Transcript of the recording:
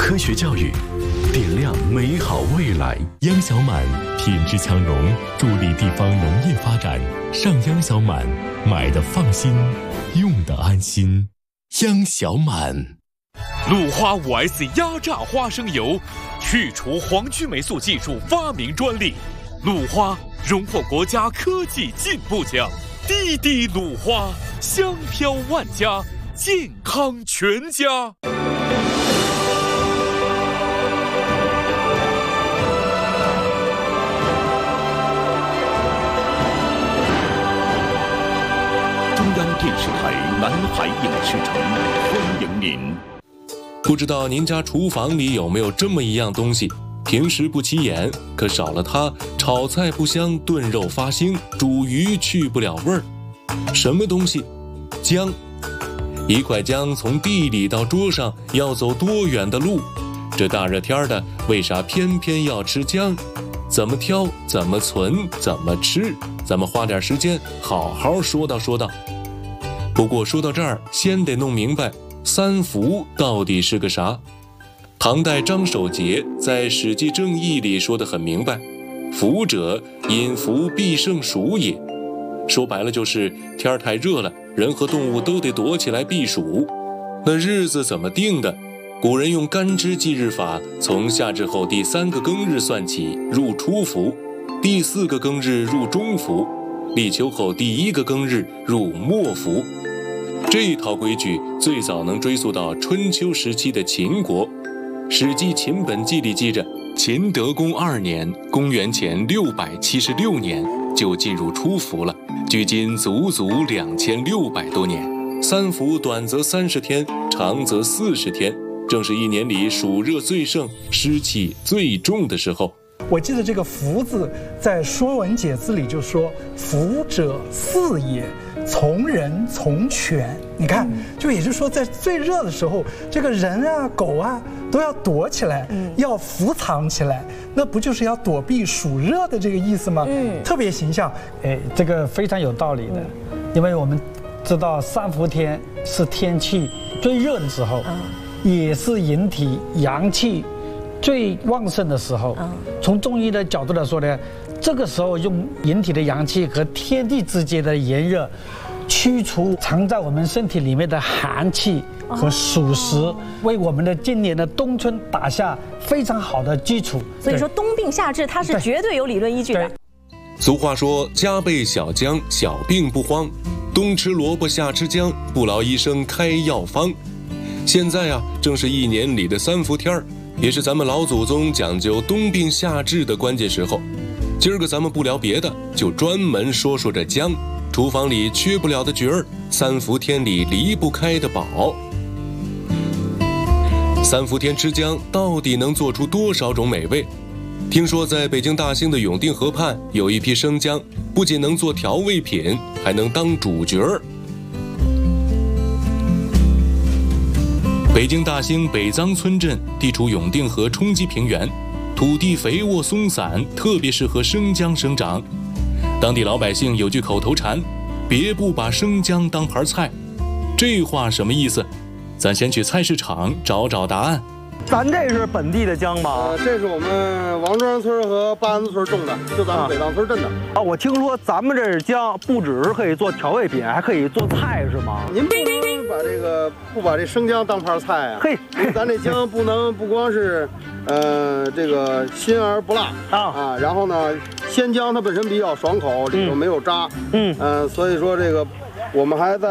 科学教育，点亮美好未来。 央小满品质强农，助力地方农业发展。上央小满，买的放心，用的安心。央小满。 鲁花5S 压榨花生油，去除黄曲霉素技术发明专利。鲁花荣获国家科技进步奖。滴滴鲁花，香飘万家，健康全家。 中央电视台南海影视城欢迎您。 不知道您家厨房里有没有这么一样东西，平时不起眼，可少了它，炒菜不香，炖肉发腥，煮鱼去不了味儿。什么东西？姜。一块姜从地里到桌上要走多远的路？这大热天的，为啥偏偏要吃姜？怎么挑？怎么存？怎么吃？咱们花点时间好好说道说道。不过说到这儿，先得弄明白三伏到底是个啥。唐代张守节在《史记正义》里说得很明白，伏者，因伏必胜暑也。说白了就是天太热了，人和动物都得躲起来避暑。那日子怎么定的？古人用干支纪日法，从夏至后第3个庚日算起入初伏，第4个庚日入中伏，立秋后第1个庚日入末伏。这套规矩最早能追溯到春秋时期的秦国。《史记·秦本纪》里记着，秦德公2年，公元前676年就进入初伏了，距今足足2600多年。三伏短则30天，长则40天，正是一年里暑热最盛、湿气最重的时候。 我记得这个伏字在《说文解字》里就说：“伏者四也，从人从犬。”你看，就也就是说，在最热的时候，这个人啊、狗啊都要躲起来，要伏藏起来，那不就是要躲避暑热的这个意思吗？特别形象。 哎，这个非常有道理的，因为我们知道三伏天是天气最热的时候，也是人体阳气最旺盛的时候。从中医的角度来说呢，这个时候用人体的阳气和天地之间的炎热，驱除藏在我们身体里面的寒气和暑湿，为我们的今年的冬春打下非常好的基础。 所以说冬病夏治它是绝对有理论依据的。 俗话说，家备小姜，小病不慌。冬吃萝卜夏吃姜，不劳医生开药方。现在啊，正是一年里的三伏天儿，也是咱们老祖宗讲究冬病夏治的关键时候。今儿个咱们不聊别的，就专门说说这姜，厨房里缺不了的角儿，三伏天里离不开的宝。三伏天吃姜到底能做出多少种美味？听说在北京大兴的永定河畔有一批生姜，不仅能做调味品，还能当主角儿。北京大兴北臧村镇地处永定河冲积平原，土地肥沃松散，特别适合生姜生长。当地老百姓有句口头禅：别不把生姜当盘菜。这话什么意思？咱先去菜市场找找答案。 咱这是本地的姜吧？ 这是我们王庄村和巴安子村种的，就咱们北臧村镇的。 我听说咱们这姜不只是可以做调味品，还可以做菜，是吗？ 您不把这生姜当盘菜啊？ 嘿， 咱这姜不光是，这个辛而不辣啊。然后呢，鲜姜它本身比较爽口，里头没有渣。所以说这个我们还在。